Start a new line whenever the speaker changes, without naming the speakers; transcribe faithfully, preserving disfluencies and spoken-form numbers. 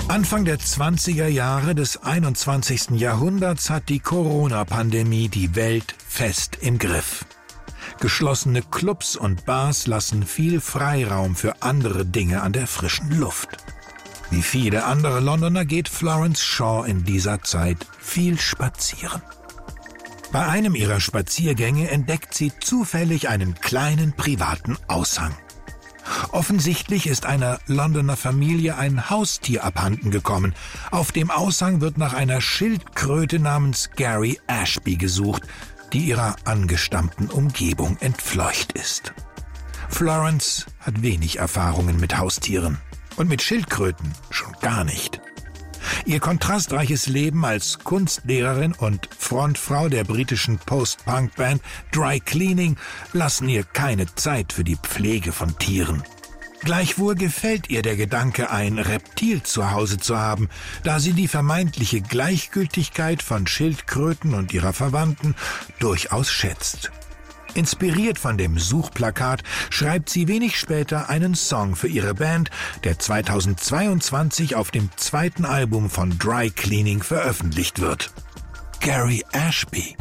Anfang der zwanziger Jahre des einundzwanzigsten Jahrhunderts hat die Corona-Pandemie die Welt fest im Griff. Geschlossene Clubs und Bars lassen viel Freiraum für andere Dinge an der frischen Luft. Wie viele andere Londoner geht Florence Shaw in dieser Zeit viel spazieren. Bei einem ihrer Spaziergänge entdeckt sie zufällig einen kleinen privaten Aushang. Offensichtlich ist einer Londoner Familie ein Haustier abhanden gekommen. Auf dem Aushang wird nach einer Schildkröte namens Gary Ashby gesucht, die ihrer angestammten Umgebung entfleucht ist. Florence hat wenig Erfahrungen mit Haustieren und mit Schildkröten schon gar nicht. Ihr kontrastreiches Leben als Kunstlehrerin und Frontfrau der britischen Post-Punk-Band Dry Cleaning lassen ihr keine Zeit für die Pflege von Tieren. Gleichwohl gefällt ihr der Gedanke, ein Reptil zu Hause zu haben, da sie die vermeintliche Gleichgültigkeit von Schildkröten und ihrer Verwandten durchaus schätzt. Inspiriert von dem Suchplakat schreibt sie wenig später einen Song für ihre Band, der zweitausendzweiundzwanzig auf dem zweiten Album von Dry Cleaning veröffentlicht wird. Gary Ashby.